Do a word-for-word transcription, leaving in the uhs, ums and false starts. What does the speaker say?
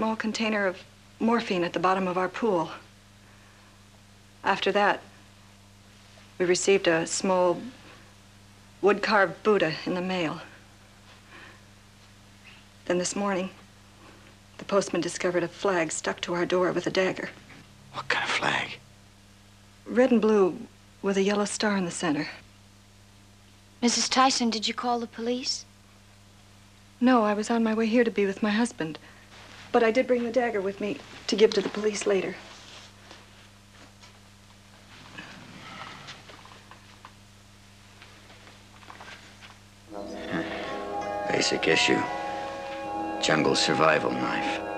small container of morphine at the bottom of our pool. After that, we received a small wood-carved Buddha in the mail. Then this morning, the postman discovered a flag stuck to our door with a dagger. What kind of flag? Red and blue with a yellow star in the center. Missus Tyson, did you call the police? No, I was on my way here to be with my husband. But I did bring the dagger with me to give to the police later. Basic issue. Jungle survival knife.